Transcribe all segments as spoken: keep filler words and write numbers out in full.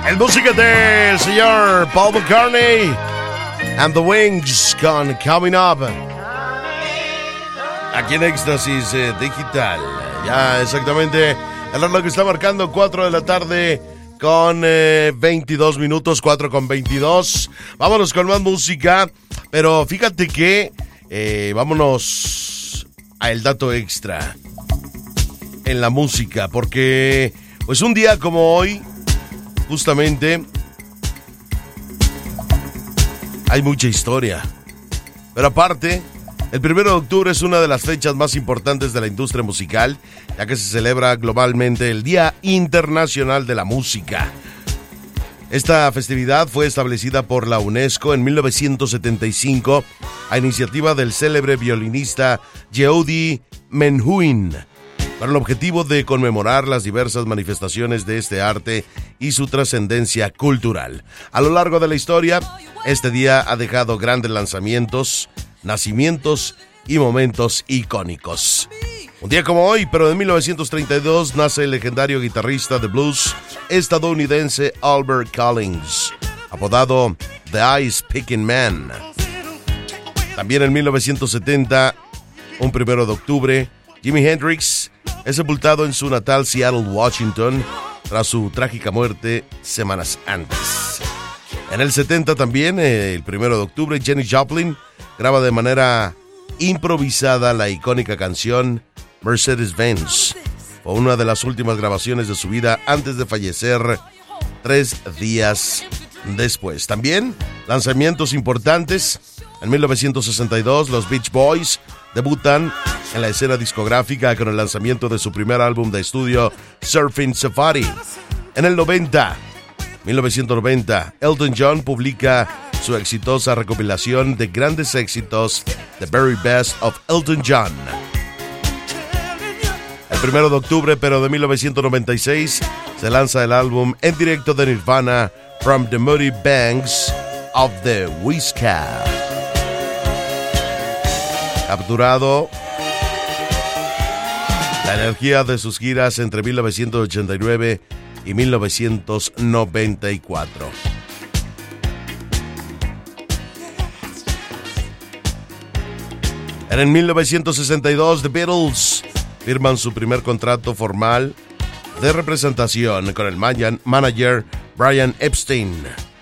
El música del señor Paul McCartney and the Wings con Coming Up. Aquí en Éxtasis eh, Digital. Ya exactamente el reloj que está marcando cuatro de la tarde con eh, veintidós minutos, cuatro con veintidós. Vámonos con más música. Pero fíjate que eh, vámonos a el dato extra en la música. Porque pues un día como hoy, justamente, hay mucha historia. Pero aparte, el primero de octubre es una de las fechas más importantes de la industria musical, ya que se celebra globalmente el Día Internacional de la Música. Esta festividad fue establecida por la UNESCO en mil novecientos setenta y cinco a iniciativa del célebre violinista Yehudi Menuhin, con el objetivo de conmemorar las diversas manifestaciones de este arte y su trascendencia cultural. A lo largo de la historia, este día ha dejado grandes lanzamientos, nacimientos y momentos icónicos. Un día como hoy, pero de mil novecientos treinta y dos, nace el legendario guitarrista de blues estadounidense Albert Collins, apodado The Ice Picking Man. También en mil novecientos setenta, un primero de octubre, Jimi Hendrix es sepultado en su natal Seattle, Washington, tras su trágica muerte semanas antes. En el setenta también, el primero de octubre, Janis Joplin graba de manera improvisada la icónica canción Mercedes-Benz. Fue una de las últimas grabaciones de su vida antes de fallecer tres días después. También lanzamientos importantes. En mil novecientos sesenta y dos, los Beach Boys debutan en la escena discográfica con el lanzamiento de su primer álbum de estudio, Surfing Safari. En el noventa, mil novecientos noventa, Elton John publica su exitosa recopilación de grandes éxitos, The Very Best of Elton John. El primero de octubre, pero de mil novecientos noventa y seis, se lanza el álbum en directo de Nirvana, From the Muddy Banks of the Whiskey. Capturado la energía de sus giras entre mil novecientos ochenta y nueve y mil novecientos noventa y cuatro. En mil novecientos sesenta y dos, The Beatles firman su primer contrato formal de representación con el manager Brian Epstein.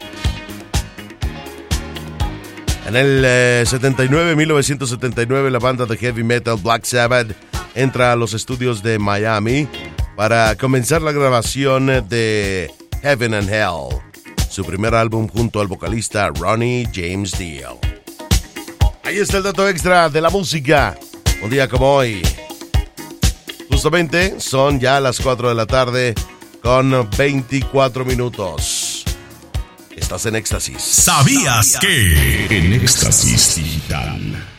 En el eh, setenta y nueve, mil novecientos setenta y nueve, la banda de heavy metal Black Sabbath entra a los estudios de Miami para comenzar la grabación de Heaven and Hell, su primer álbum junto al vocalista Ronnie James Dio. Ahí está el dato extra de la música, un día como hoy. Justamente son ya las cuatro de la tarde con veinticuatro minutos. Estás en Éxtasis. ¿Sabías que? En Éxtasis Digital.